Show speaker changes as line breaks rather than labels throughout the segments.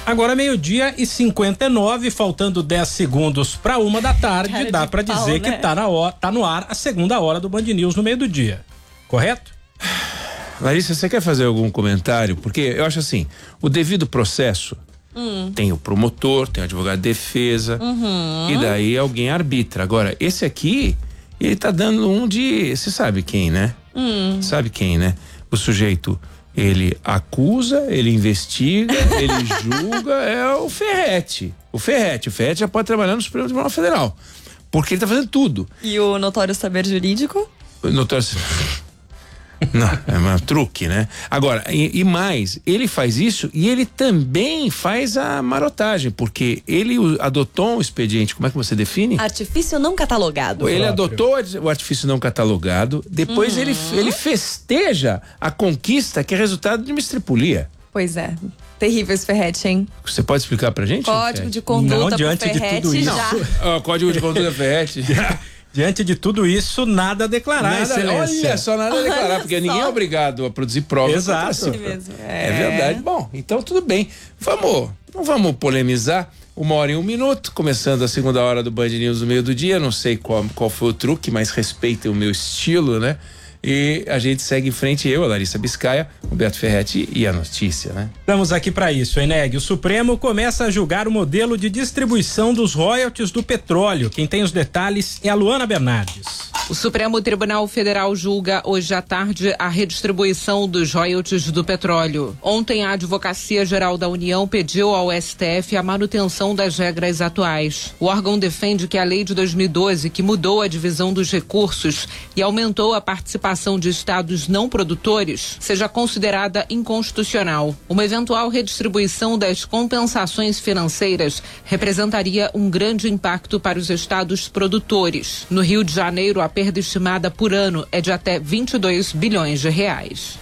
Agora 12:59, faltando 10 segundos para 1h,
Cara
dá
de
para
pau,
dizer
né?
que tá no ar a segunda hora do Band News no meio do dia. Correto?
Larissa, você quer fazer algum comentário? Porque eu acho assim, o devido processo tem o promotor, tem o advogado de defesa, e daí alguém arbitra. Agora, esse aqui, ele tá dando um de, você sabe quem, né? Sabe quem, né? O sujeito, ele acusa, ele investiga, ele julga, é o Ferretti. O Ferretti já pode trabalhar no Supremo Tribunal Federal, porque ele tá fazendo tudo.
E o notório saber jurídico?
Não, é um truque, né? Agora, e mais, ele faz isso e ele também faz a marotagem, porque ele adotou um expediente, como é que você define?
Artifício não catalogado.
Ele adotou o artifício não catalogado, depois ele festeja a conquista que é resultado de uma estripulia.
Pois é. Terrível esse Ferretti, hein?
Você pode explicar pra gente?
Código de conduta
Não,
pro
diante de
Ferretti
tudo isso.
já.
Código de conduta Ferretti.
Diante de tudo isso, nada a declarar, excelência.
Olha, só nada a declarar, porque ninguém é obrigado a produzir provas.
Exato.
É verdade. Bom, então tudo bem. Não vamos polemizar. 1h e 1 minuto, começando a segunda hora do Band News no meio do dia. Não sei qual foi o truque, mas respeitem o meu estilo, né? E a gente segue em frente, eu, a Larissa Biscaia, o Beto Ferretti e a notícia, né?
Estamos aqui para isso, Eneg. O Supremo começa a julgar o modelo de distribuição dos royalties do petróleo. Quem tem os detalhes é a Luana Bernardes.
O Supremo Tribunal Federal julga hoje à tarde a redistribuição dos royalties do petróleo. Ontem, a Advocacia Geral da União pediu ao STF a manutenção das regras atuais. O órgão defende que a lei de 2012, que mudou a divisão dos recursos e aumentou a participação de estados não produtores, seja considerada inconstitucional. Uma eventual redistribuição das compensações financeiras representaria um grande impacto para os estados produtores. No Rio de Janeiro, a perda estimada por ano é de até 22 bilhões de reais.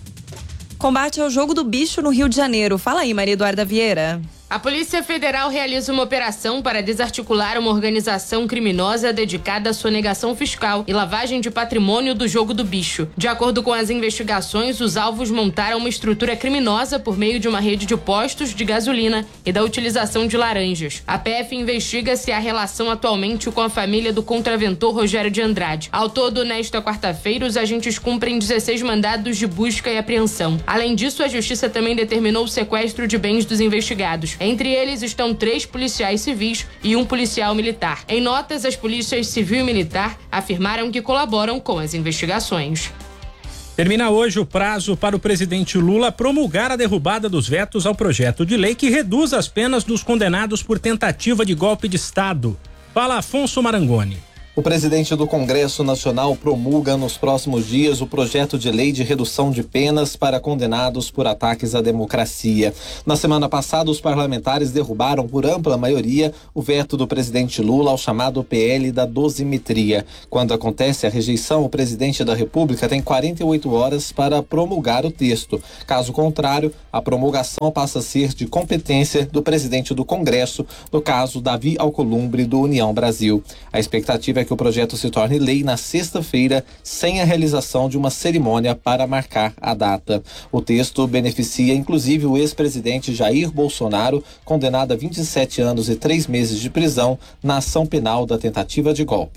Combate ao jogo do bicho no Rio de Janeiro. Fala aí, Maria Eduarda Vieira.
A Polícia Federal realiza uma operação para desarticular uma organização criminosa dedicada à sonegação fiscal e lavagem de patrimônio do jogo do bicho. De acordo com as investigações, os alvos montaram uma estrutura criminosa por meio de uma rede de postos de gasolina e da utilização de laranjas. A PF investiga se há relação atualmente com a família do contraventor Rogério de Andrade. Ao todo, nesta quarta-feira, os agentes cumprem 16 mandados de busca e apreensão. Além disso, a Justiça também determinou o sequestro de bens dos investigados. Entre eles estão 3 policiais civis e 1 policial militar. Em notas, as polícias civil e militar afirmaram que colaboram com as investigações.
Termina hoje o prazo para o presidente Lula promulgar a derrubada dos vetos ao projeto de lei que reduz as penas dos condenados por tentativa de golpe de Estado. Fala Afonso Marangoni.
O presidente do Congresso Nacional promulga nos próximos dias o projeto de lei de redução de penas para condenados por ataques à democracia. Na semana passada, os parlamentares derrubaram por ampla maioria o veto do presidente Lula ao chamado PL da dosimetria. Quando acontece a rejeição, o presidente da República tem 48 horas para promulgar o texto. Caso contrário, a promulgação passa a ser de competência do presidente do Congresso, no caso Davi Alcolumbre, do União Brasil. A expectativa é que o projeto se torne lei na sexta-feira, sem a realização de uma cerimônia para marcar a data. O texto beneficia inclusive o ex-presidente Jair Bolsonaro, condenado a 27 anos e 3 meses de prisão na ação penal da tentativa de golpe.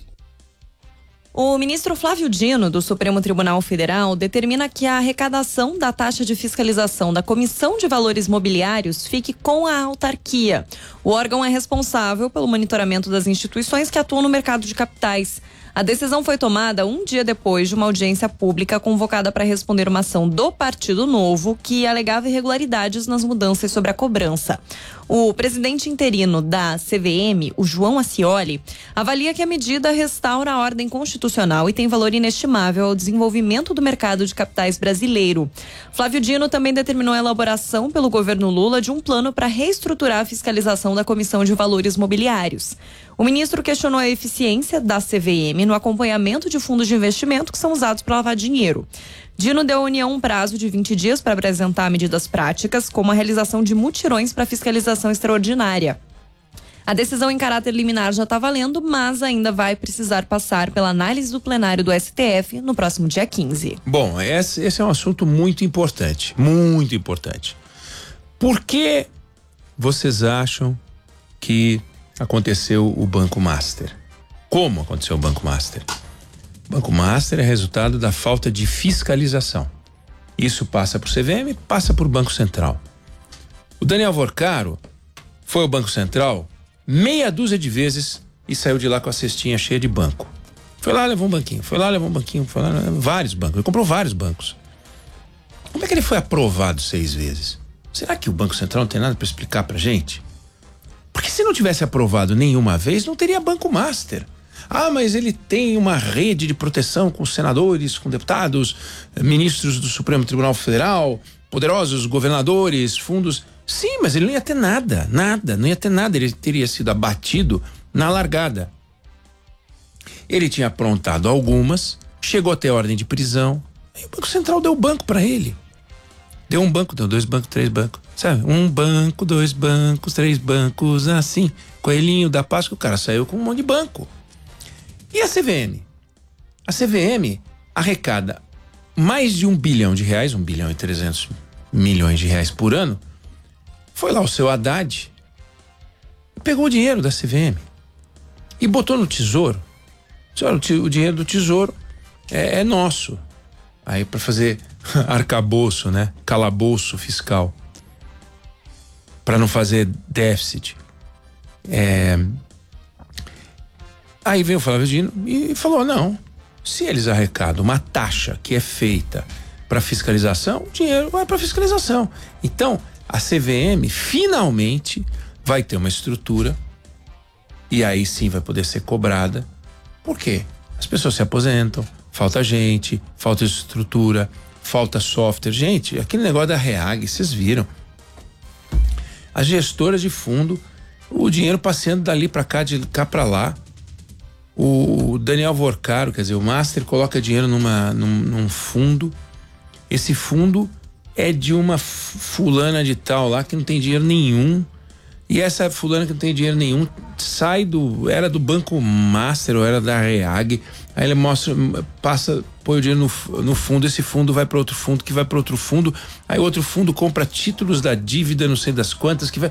O ministro Flávio Dino, do Supremo Tribunal Federal, determina que a arrecadação da taxa de fiscalização da Comissão de Valores Mobiliários fique com a autarquia. O órgão é responsável pelo monitoramento das instituições que atuam no mercado de capitais. A decisão foi tomada um dia depois de uma audiência pública convocada para responder uma ação do Partido Novo que alegava irregularidades nas mudanças sobre a cobrança. O presidente interino da CVM, o João Ascioli, avalia que a medida restaura a ordem constitucional e tem valor inestimável ao desenvolvimento do mercado de capitais brasileiro. Flávio Dino também determinou a elaboração pelo governo Lula de um plano para reestruturar a fiscalização da Comissão de Valores Mobiliários. O ministro questionou a eficiência da CVM no acompanhamento de fundos de investimento que são usados para lavar dinheiro. Dino deu à União um prazo de 20 dias para apresentar medidas práticas, como a realização de mutirões para fiscalização extraordinária. A decisão em caráter liminar já está valendo, mas ainda vai precisar passar pela análise do plenário do STF no próximo dia 15.
Bom, esse é um assunto muito importante, muito importante. Por que vocês acham que aconteceu o Banco Master? Como aconteceu o Banco Master? O Banco Master é resultado da falta de fiscalização. Isso passa por CVM, passa por Banco Central. O Daniel Vorcaro foi ao Banco Central meia dúzia de vezes e saiu de lá com a cestinha cheia de banco. Foi lá, levou um banquinho, foi lá, levou um banquinho, foi lá, vários bancos. Ele comprou vários bancos. Como é que ele foi aprovado 6 vezes? Será que o Banco Central não tem nada para explicar pra gente? Porque se não tivesse aprovado nenhuma vez, não teria Banco Master. Ah, mas ele tem uma rede de proteção com senadores, com deputados, ministros do Supremo Tribunal Federal, poderosos governadores, fundos. Sim, mas ele não ia ter nada, não ia ter nada. Ele teria sido abatido na largada. Ele tinha aprontado algumas, chegou até ordem de prisão, aí o Banco Central deu banco para ele. Deu um banco, deu 2 bancos, 3 bancos. Sabe? 1 banco, 2 bancos, 3 bancos, assim. Coelhinho da Páscoa, o cara saiu com um monte de banco. E a CVM? A CVM arrecada mais de R$1 bilhão, 1 bilhão e 300 milhões de reais por ano. Foi lá o seu Haddad, pegou o dinheiro da CVM e botou no Tesouro. O dinheiro do Tesouro é nosso. Aí para fazer arcabouço, né? Calabouço fiscal. Para não fazer déficit. Aí veio o Flávio Dino e falou: não, se eles arrecadam uma taxa que é feita para fiscalização, o dinheiro vai para fiscalização. Então, a CVM finalmente vai ter uma estrutura e aí sim vai poder ser cobrada. Por quê? As pessoas se aposentam, falta gente, falta estrutura, falta software. Gente, aquele negócio da REAG, vocês viram. As gestoras de fundo, o dinheiro passeando dali para cá, de cá para lá. O Daniel Vorcaro, quer dizer, o Master coloca dinheiro num fundo. Esse fundo é de uma fulana de tal lá que não tem dinheiro nenhum. E essa fulana que não tem dinheiro nenhum era do Banco Master ou era da REAG. Aí ele põe o dinheiro no fundo, esse fundo vai para outro fundo, que vai para outro fundo. Aí outro fundo compra títulos da dívida, não sei das quantas, que vai.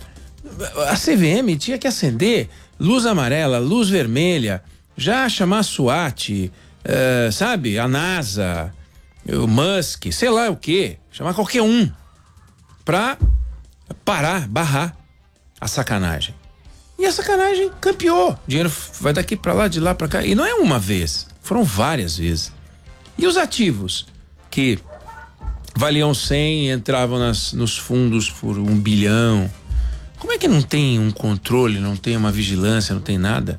A CVM tinha que acender luz amarela, luz vermelha, já chamar a SWAT, sabe? A NASA, o Musk, sei lá o quê, chamar qualquer um pra barrar a sacanagem. E a sacanagem campeou. Dinheiro vai daqui pra lá, de lá pra cá. E não é uma vez, foram várias vezes. E os ativos que valiam 100 e entravam nos fundos por 1 bilhão. Como é que não tem um controle, não tem uma vigilância, não tem nada?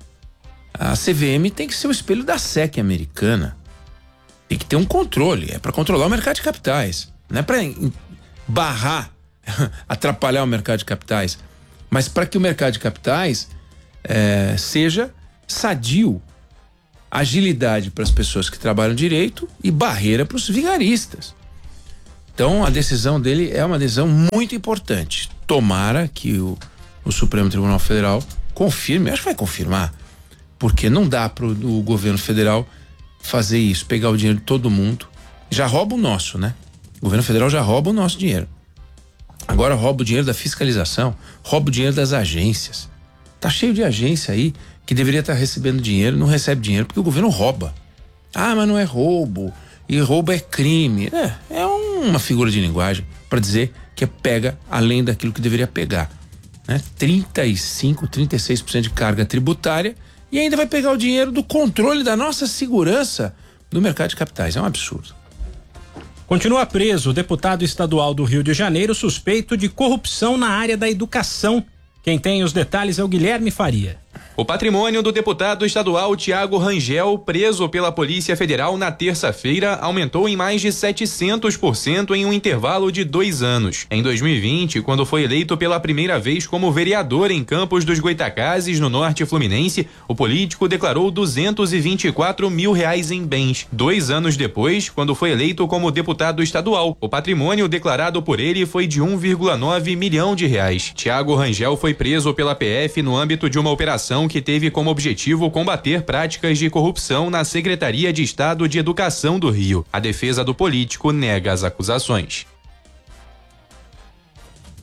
A CVM tem que ser o espelho da SEC americana. Tem que ter um controle, é para controlar o mercado de capitais. Não é para barrar, atrapalhar o mercado de capitais, mas para que o mercado de capitais seja sadio, agilidade para as pessoas que trabalham direito e barreira para os vigaristas. Então a decisão dele é uma decisão muito importante. Tomara que o Supremo Tribunal Federal confirme, acho que vai confirmar, porque não dá para o governo federal fazer isso, pegar o dinheiro de todo mundo. Já rouba o nosso, né? O governo federal já rouba o nosso dinheiro. Agora rouba o dinheiro da fiscalização, rouba o dinheiro das agências. Tá cheio de agência aí que deveria estar recebendo dinheiro, não recebe dinheiro porque o governo rouba. Ah, mas não é roubo, e roubo é crime. É uma figura de linguagem para dizer que pega além daquilo que deveria pegar, né? 35, 36% de carga tributária e ainda vai pegar o dinheiro do controle da nossa segurança no mercado de capitais. É um absurdo.
Continua preso o deputado estadual do Rio de Janeiro suspeito de corrupção na área da educação. Quem tem os detalhes é o Guilherme Faria.
O patrimônio do deputado estadual Tiago Rangel, preso pela Polícia Federal na terça-feira, aumentou em mais de 700% em um intervalo de 2 anos. Em 2020, quando foi eleito pela primeira vez como vereador em Campos dos Goitacazes, no norte fluminense, o político declarou R$224 mil em bens. 2 anos depois, quando foi eleito como deputado estadual, o patrimônio declarado por ele foi de R$1,9 milhão. Tiago Rangel foi preso pela PF no âmbito de uma operação que teve como objetivo combater práticas de corrupção na Secretaria de Estado de Educação do Rio. A defesa do político nega as acusações.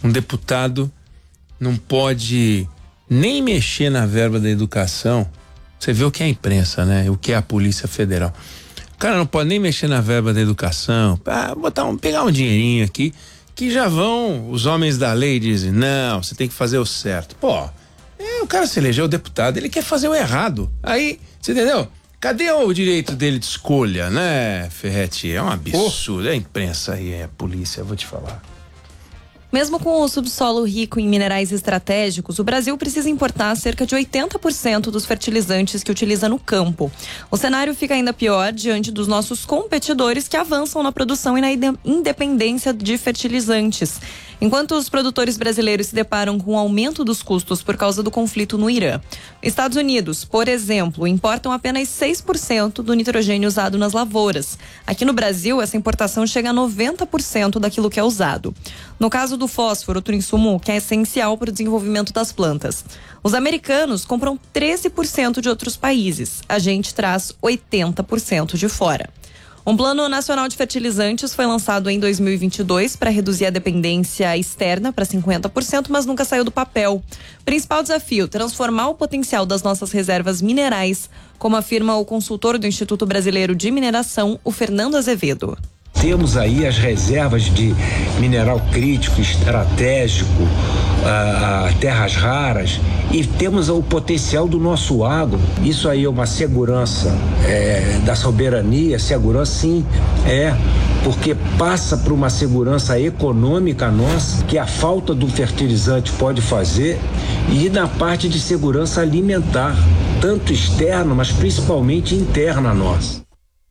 Um deputado não pode nem mexer na verba da educação. Você vê o que é a imprensa, né? O que é a Polícia Federal. O cara não pode nem mexer na verba da educação, pegar um dinheirinho aqui, que já vão, os homens da lei dizem, não, você tem que fazer o certo. Pô, o cara se elegeu deputado, ele quer fazer o errado. Aí, você entendeu? Cadê o direito dele de escolha, né, Ferretti? É um absurdo, é a imprensa e é a polícia, eu vou te falar.
Mesmo com o subsolo rico em minerais estratégicos, o Brasil precisa importar cerca de 80% dos fertilizantes que utiliza no campo. O cenário fica ainda pior diante dos nossos competidores que avançam na produção e na independência de fertilizantes. Enquanto os produtores brasileiros se deparam com o aumento dos custos por causa do conflito no Irã. Estados Unidos, por exemplo, importam apenas 6% do nitrogênio usado nas lavouras. Aqui no Brasil, essa importação chega a 90% daquilo que é usado. No caso do fósforo, outro insumo que é essencial para o desenvolvimento das plantas. Os americanos compram 13% de outros países. A gente traz 80% de fora. Um plano nacional de fertilizantes foi lançado em 2022 para reduzir a dependência externa para 50%, mas nunca saiu do papel. Principal desafio, transformar o potencial das nossas reservas minerais, como afirma o consultor do Instituto Brasileiro de Mineração, o Fernando Azevedo.
Temos aí as reservas de mineral crítico, estratégico, terras raras, e temos o potencial do nosso agro. Isso aí é uma segurança da soberania, segurança sim, porque passa por uma segurança econômica nossa, que a falta do fertilizante pode fazer, e na parte de segurança alimentar, tanto externa, mas principalmente interna nossa.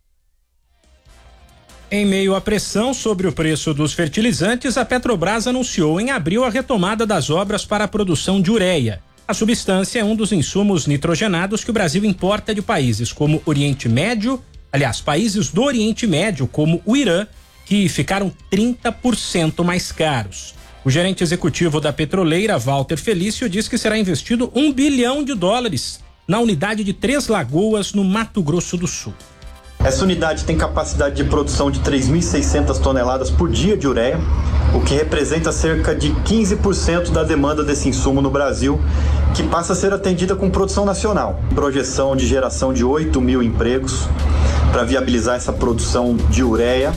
Em meio à pressão sobre o preço dos fertilizantes, a Petrobras anunciou em abril a retomada das obras para a produção de ureia. A substância é um dos insumos nitrogenados que o Brasil importa de países como Oriente Médio, países do Oriente Médio, como o Irã, que ficaram 30% mais caros. O gerente executivo da petroleira, Walter Felício, diz que será investido $1 bilhão na unidade de Três Lagoas, no Mato Grosso do Sul.
Essa unidade tem capacidade de produção de 3.600 toneladas por dia de ureia, o que representa cerca de 15% da demanda desse insumo no Brasil, que passa a ser atendida com produção nacional. Projeção de geração de 8 mil empregos para viabilizar essa produção de ureia.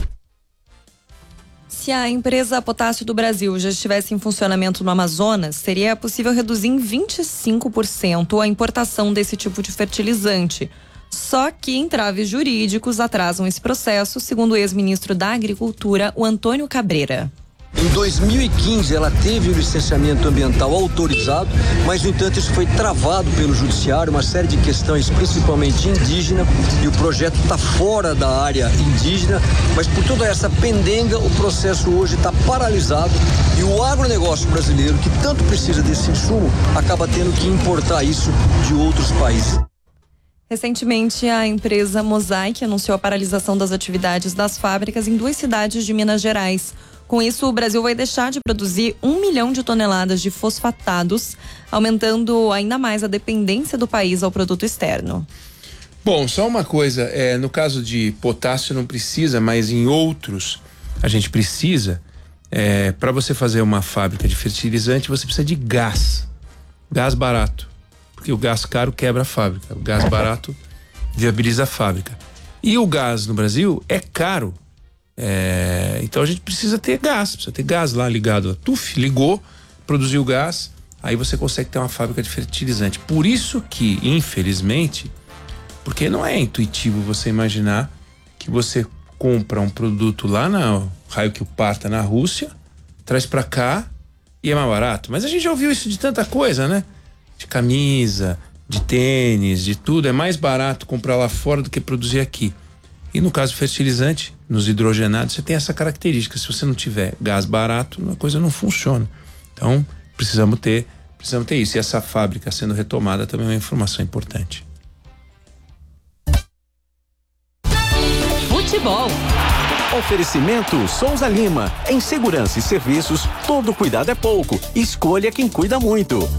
Se a empresa Potássio do Brasil já estivesse em funcionamento no Amazonas, seria possível reduzir em 25% a importação desse tipo de fertilizante. Só que entraves jurídicos atrasam esse processo, segundo o ex-ministro da Agricultura, o Antônio Cabreira.
Em 2015, ela teve o licenciamento ambiental autorizado, mas, no entanto, isso foi travado pelo judiciário, uma série de questões, principalmente indígena, e o projeto está fora da área indígena, mas por toda essa pendenga, o processo hoje está paralisado e o agronegócio brasileiro, que tanto precisa desse insumo, acaba tendo que importar isso de outros países.
Recentemente, a empresa Mosaic anunciou a paralisação das atividades das fábricas em 2 cidades de Minas Gerais. Com isso, o Brasil vai deixar de produzir 1 milhão de toneladas de fosfatados, aumentando ainda mais a dependência do país ao produto externo.
Bom, só uma coisa, no caso de potássio não precisa, mas em outros a gente precisa. Para você fazer uma fábrica de fertilizante, você precisa de gás barato. Porque o gás caro quebra a fábrica, o gás barato viabiliza a fábrica. E o gás no Brasil é caro. Então a gente precisa ter gás lá ligado. Ligou, produziu gás, aí você consegue ter uma fábrica de fertilizante. Por isso que, infelizmente, porque não é intuitivo você imaginar que você compra um produto lá no raio que o parta na Rússia, traz pra cá e é mais barato. Mas a gente já ouviu isso de tanta coisa, né? De camisa, de tênis, de tudo. É mais barato comprar lá fora do que produzir aqui. E no caso do fertilizante, nos hidrogenados, você tem essa característica. Se você não tiver gás barato, a coisa não funciona. Então, precisamos ter isso. E essa fábrica sendo retomada também é uma informação importante.
Futebol. Oferecimento Souza Lima. Em segurança e serviços, todo cuidado é pouco. Escolha quem cuida muito.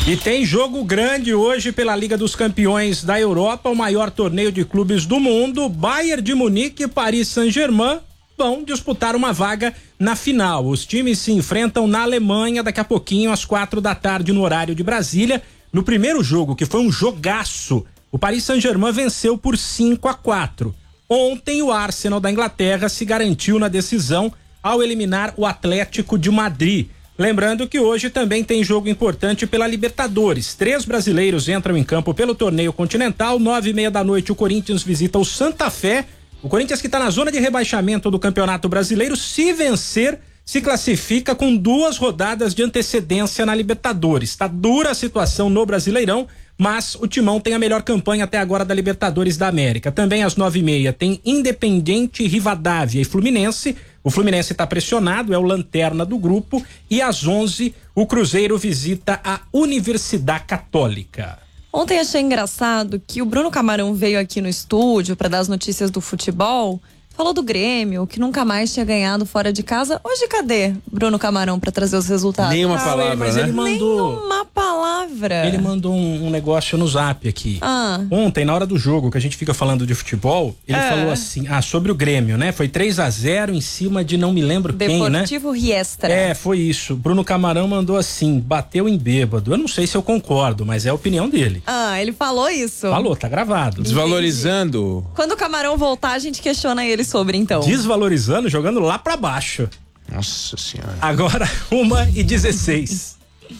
E tem jogo grande hoje pela Liga dos Campeões da Europa, o maior torneio de clubes do mundo. Bayern de Munique e Paris Saint-Germain vão disputar uma vaga na final. Os times se enfrentam na Alemanha daqui a pouquinho, às 16h no horário de Brasília. No primeiro jogo, que foi um jogaço, o Paris Saint-Germain venceu por 5-4. Ontem o Arsenal da Inglaterra se garantiu na decisão ao eliminar o Atlético de Madrid. Lembrando que hoje também tem jogo importante pela Libertadores. 3 brasileiros entram em campo pelo torneio continental. 9h30 o Corinthians visita o Santa Fé. O Corinthians, que está na zona de rebaixamento do Campeonato Brasileiro, se vencer, se classifica com 2 rodadas de antecedência na Libertadores. Está dura a situação no Brasileirão, mas o Timão tem a melhor campanha até agora da Libertadores da América. Também às 9h30 tem Independiente, Rivadavia e Fluminense. O Fluminense está pressionado, é o lanterna do grupo. E às 11h o Cruzeiro visita a Universidade Católica.
Ontem achei engraçado que o Bruno Camarão veio aqui no estúdio para dar as notícias do futebol. Falou do Grêmio, que nunca mais tinha ganhado fora de casa. Hoje cadê Bruno Camarão para trazer os resultados?
Nenhuma palavra,
mas
né?
ele mandou...
Nenhuma palavra.
Ele mandou um negócio no zap aqui. Ontem, na hora do jogo, que a gente fica falando de futebol, ele falou assim, sobre o Grêmio, né? Foi 3-0 em cima de não me lembro quem, né?
Deportivo Riestra.
Foi isso. Bruno Camarão mandou assim, bateu em bêbado. Eu não sei se eu concordo, mas é a opinião dele.
Ele falou isso.
Falou, tá gravado.
Desvalorizando.
Quando o Camarão voltar, a gente questiona ele sobre, então.
Desvalorizando, jogando lá pra baixo.
Nossa Senhora.
Agora, 1h16.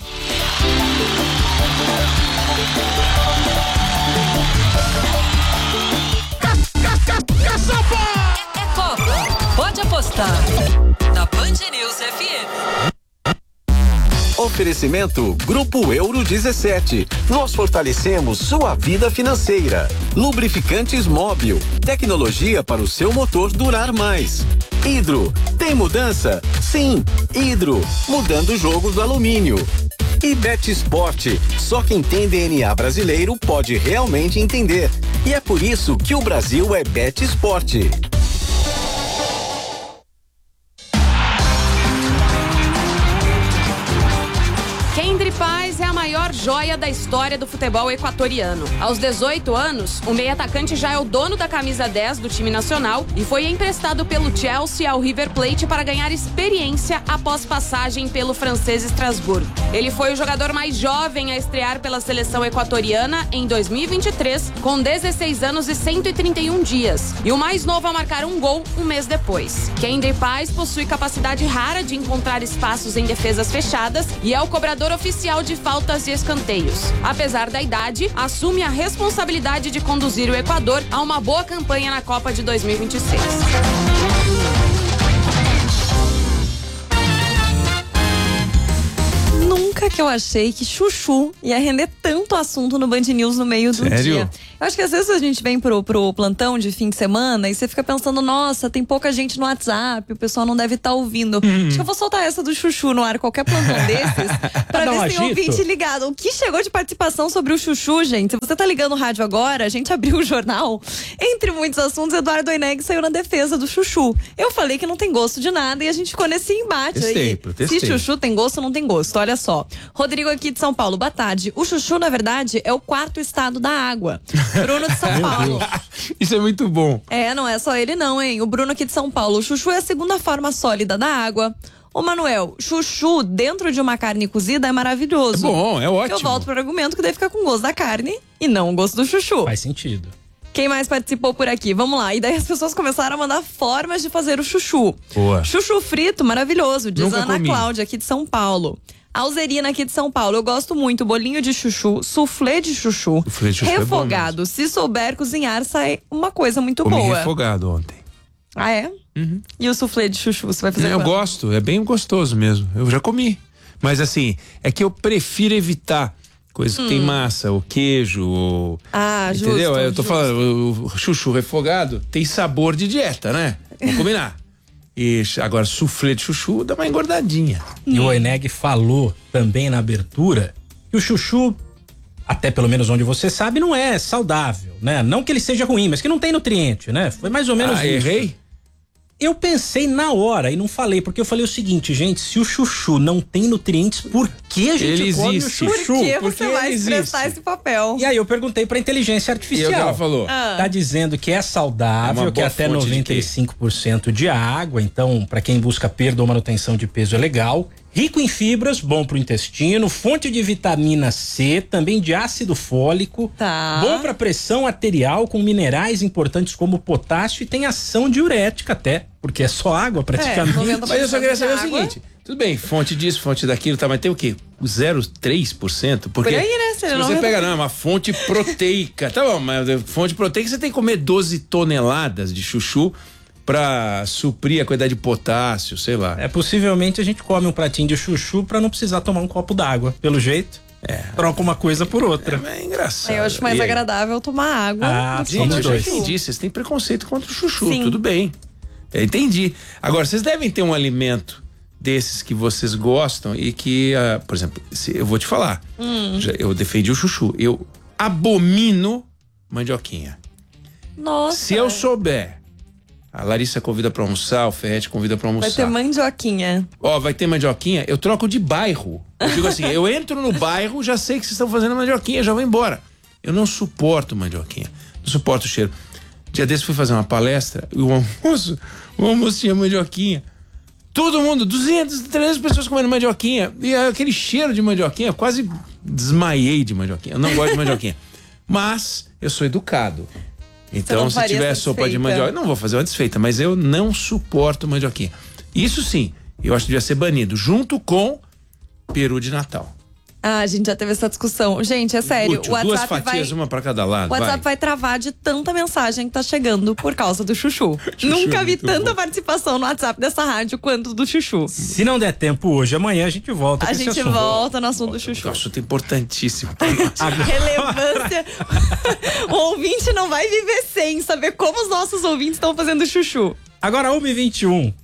É Copa. Pode apostar. Na Band News FM.
Oferecimento Grupo Euro 17. Nós fortalecemos sua vida financeira. Lubrificantes Móbil. Tecnologia para o seu motor durar mais. Hidro. Tem mudança? Sim. Hidro. Mudando o jogo do alumínio. E Bet Sport. Só quem tem DNA brasileiro pode realmente entender. E é por isso que o Brasil é Bet Sport.
Kendry Paz é a maior joia da história do futebol equatoriano. Aos 18 anos, o meio-atacante já é o dono da camisa 10 do time nacional e foi emprestado pelo Chelsea ao River Plate para ganhar experiência após passagem pelo francês Estrasburgo. Ele foi o jogador mais jovem a estrear pela seleção equatoriana em 2023, com 16 anos e 131 dias, e o mais novo a marcar um gol um mês depois. Kendry Paz possui capacidade rara de encontrar espaços em defesas fechadas e é o cobrador oficial de faltas e escanteios. Apesar da idade, assume a responsabilidade de conduzir o Equador a uma boa campanha na Copa de 2026.
Nunca que eu achei que Chuchu ia render tanto assunto no Band News no meio do dia. Eu acho que às vezes a gente vem pro plantão de fim de semana e você fica pensando, nossa, tem pouca gente no WhatsApp, o pessoal não deve estar ouvindo. Acho que eu vou soltar essa do Chuchu no ar, qualquer plantão desses, pra ver se tem ouvinte ligado. O que chegou de participação sobre o Chuchu, gente? Se você tá ligando o rádio agora, a gente abriu o jornal. Entre muitos assuntos, Eduardo Oineg saiu na defesa do Chuchu. Eu falei que não tem gosto de nada e a gente ficou nesse embate aí. Se Chuchu tem gosto ou não tem gosto, olha só. Rodrigo aqui de São Paulo, boa tarde. O Chuchu, na verdade, é o 4º estado da água. Bruno de São Paulo.
Isso é muito bom.
Não é só ele não, hein? O Bruno aqui de São Paulo. O Chuchu é a segunda forma sólida da água. Ô, Manuel, chuchu dentro de uma carne cozida é maravilhoso.
É bom, é ótimo.
Eu volto pro argumento que deve ficar com gosto da carne e não o gosto do chuchu.
Faz sentido.
Quem mais participou por aqui? Vamos lá. E daí as pessoas começaram a mandar formas de fazer o chuchu.
Boa.
Chuchu frito, maravilhoso. Diz
Nunca
Ana
comi.
Cláudia, aqui de São Paulo. Alzerina aqui de São Paulo. Eu gosto muito. Bolinho de chuchu, soufflé de chuchu.
Soufflé de chuchu
refogado.
É bom
se souber cozinhar, sai uma coisa muito
Comi
boa.
refogado ontem.
Ah, é?
Uhum.
E o soufflé de chuchu, você vai fazer
Eu
quando?
gosto, é bem gostoso mesmo. Eu já comi. Mas assim, é que eu prefiro evitar coisas que tem massa, ou queijo, ou...
justo.
Entendeu? Eu tô
justo.
falando, o chuchu refogado tem sabor de dieta, né? Vamos combinar. E agora, soufflé de chuchu dá uma engordadinha.
E o Oineg falou também na abertura que o chuchu, até pelo menos onde você sabe, não é saudável, né? Não que ele seja ruim, mas que não tem nutriente, né? Foi mais ou menos isso.
Errei?
Eu pensei na hora e não falei, porque eu falei o seguinte, gente, se o chuchu não tem nutrientes, por que a gente come o chuchu?
Por que você vai expressar esse papel?
E aí eu perguntei pra inteligência artificial.
E o que ela falou?
Tá dizendo que é saudável, que é até 95% de água, então pra quem busca perda ou manutenção de peso é legal. Rico em fibras, bom pro intestino, fonte de vitamina C, também de ácido fólico, bom pra pressão arterial, com minerais importantes como potássio e tem ação diurética até, porque é só água praticamente.
Mas eu só queria saber o seguinte, tudo bem, fonte disso, fonte daquilo, tá, mas tem o quê? 0,3%? Porque
por aí, né?
se você pega, não, é uma fonte proteica, tá bom, mas fonte proteica você tem que comer 12 toneladas de chuchu pra suprir a quantidade de potássio, sei lá.
Possivelmente a gente come um pratinho de chuchu pra não precisar tomar um copo d'água, pelo jeito. Troca uma coisa por outra.
É engraçado.
Eu acho mais agradável tomar água.
Gente, eu já entendi, vocês têm preconceito contra o chuchu, tudo bem. Eu entendi. Agora, vocês devem ter um alimento desses que vocês gostam e que, por exemplo, eu vou te falar, eu defendi o chuchu, eu abomino mandioquinha.
Nossa.
Se eu souber, a Larissa convida pra almoçar, o Ferretti convida pra almoçar.
Vai ter mandioquinha.
Vai ter mandioquinha, eu troco de bairro. Eu digo assim, eu entro no bairro, já sei que vocês estão fazendo mandioquinha, já vou embora. Eu não suporto mandioquinha, não suporto o cheiro. Dia desse fui fazer uma palestra e o almoço tinha mandioquinha. Todo mundo, 200, 300 pessoas comendo mandioquinha. E aquele cheiro de mandioquinha, eu quase desmaiei de mandioquinha. Eu não gosto de mandioquinha. Mas eu sou educado. Então, se tiver sopa de mandioca, não vou fazer uma desfeita, mas eu não suporto mandioquinha. Isso sim, eu acho que devia ser banido, junto com peru de Natal.
A gente já teve essa discussão. Gente, é sério.
Útil, o WhatsApp 2 fatias, uma pra cada lado.
O WhatsApp vai travar de tanta mensagem que tá chegando por causa do chuchu. Nunca vi tanta participação no WhatsApp dessa rádio quanto do chuchu.
Se não der tempo hoje, amanhã a gente volta.
A gente volta no assunto do chuchu.
Um assunto importantíssimo.
Relevância. O ouvinte não vai viver sem saber como os nossos ouvintes estão fazendo chuchu.
Agora, 1h21.